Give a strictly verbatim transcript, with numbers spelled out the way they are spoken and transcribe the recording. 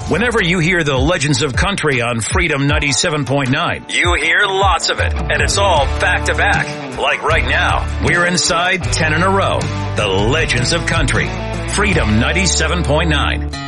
Whenever you hear the Legends of Country on Freedom ninety-seven point nine, you hear lots of it, and it's all back to back. Like right now, we're inside ten in a row. The Legends of Country, Freedom ninety-seven point nine.